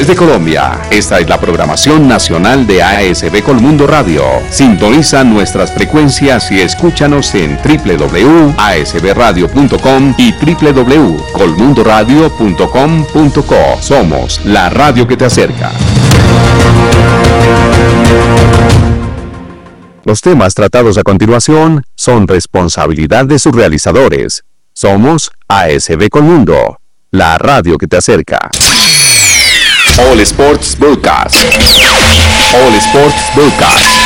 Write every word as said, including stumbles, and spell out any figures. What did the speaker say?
Desde Colombia, esta es la programación nacional de A S B Colmundo Radio. Sintoniza nuestras frecuencias y escúchanos en doble u doble u doble u punto a s b radio punto com y doble u doble u doble u punto colmundo radio punto com punto co. Somos la radio que te acerca. Los temas tratados a continuación son responsabilidad de sus realizadores. Somos A S B Colmundo, la radio que te acerca. All Sports Broadcast. All Sports Broadcast.